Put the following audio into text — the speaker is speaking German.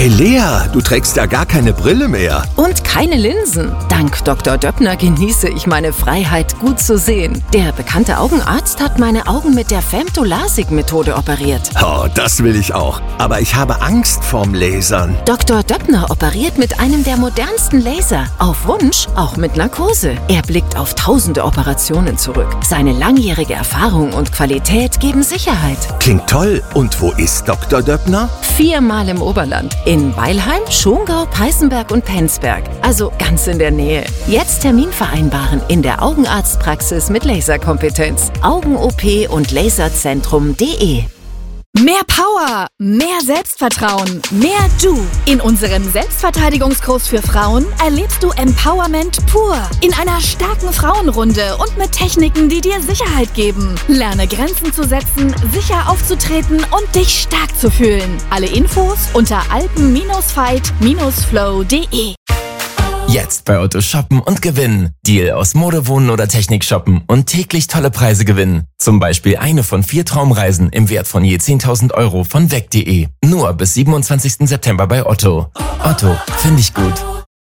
Hey Lea, du trägst ja gar keine Brille mehr. Und keine Linsen. Dank Dr. Döppner genieße ich meine Freiheit, gut zu sehen. Der bekannte Augenarzt hat meine Augen mit der Femto-LASIK-Methode operiert. Oh, das will ich auch. Aber ich habe Angst vorm Lasern. Dr. Döppner operiert mit einem der modernsten Laser. Auf Wunsch, auch mit Narkose. Er blickt auf tausende Operationen zurück. Seine langjährige Erfahrung und Qualität geben Sicherheit. Klingt toll. Und wo ist Dr. Döppner? 4-mal im Oberland. In Weilheim, Schongau, Peißenberg und Penzberg. Also ganz in der Nähe. Jetzt Termin vereinbaren in der Augenarztpraxis mit Laserkompetenz. Augen-OP und Laserzentrum.de. Mehr Power, mehr Selbstvertrauen, mehr Du. In unserem Selbstverteidigungskurs für Frauen erlebst du Empowerment pur. In einer starken Frauenrunde und mit Techniken, die dir Sicherheit geben. Lerne Grenzen zu setzen, sicher aufzutreten und dich stark zu fühlen. Alle Infos unter alpen-fight-flow.de. Jetzt bei Otto shoppen und gewinnen. Deal aus Mode, Wohnen oder Technik shoppen und täglich tolle Preise gewinnen. Zum Beispiel eine von 4 Traumreisen im Wert von je 10.000 Euro von weg.de. Nur bis 27. September bei Otto. Otto, finde ich gut.